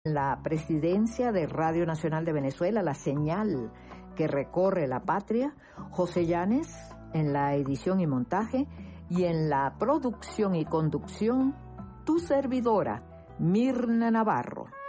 La presidencia de Radio Nacional de Venezuela, la señal que recorre la patria, José Llanes en la edición y montaje, y en la producción y conducción, tu servidora, Mirna Navarro.